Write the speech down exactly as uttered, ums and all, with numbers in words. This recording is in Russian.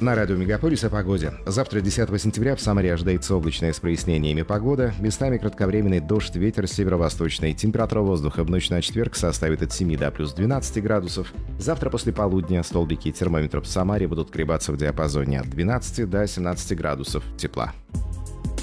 На радио Мегаполис о погоде. Завтра, десятого сентября, в Самаре ожидается облачная с прояснениями погода. Местами кратковременный дождь, ветер северо-восточный. Температура воздуха в ночь на четверг составит от семи до плюс двенадцати градусов. Завтра после полудня столбики термометров в Самаре будут колебаться в диапазоне от двенадцати до семнадцати градусов тепла.